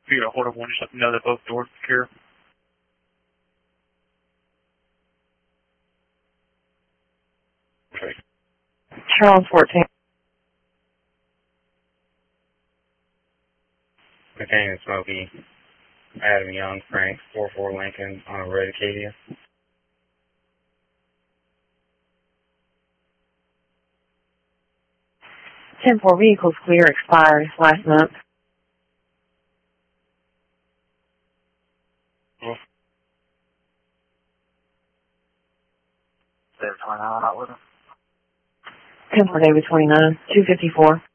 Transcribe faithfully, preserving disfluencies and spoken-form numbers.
If you get a hold of one, just let me know that both doors are secure. Okay. Charles fourteen. McCain and Smokey, Adam Young, Frank, four four Lincoln on a red Acadia. ten four vehicles clear, expired last month. Well, David twenty-nine, not with him. ten four David twenty-nine, two fifty-four.